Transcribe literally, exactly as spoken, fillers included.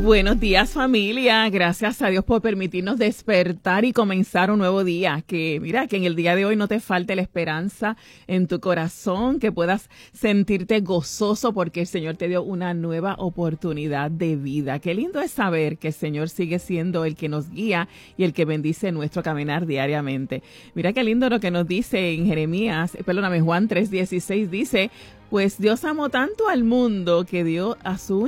Buenos días, familia. Gracias a Dios por permitirnos despertar y comenzar un nuevo día. Que mira, que en el día de hoy no te falte la esperanza en tu corazón, que puedas sentirte gozoso porque el Señor te dio una nueva oportunidad de vida. Qué lindo es saber que el Señor sigue siendo el que nos guía y el que bendice nuestro caminar diariamente. Mira qué lindo lo que nos dice en Jeremías, perdóname, Juan tres dieciséis dice, pues Dios amó tanto al mundo que dio a su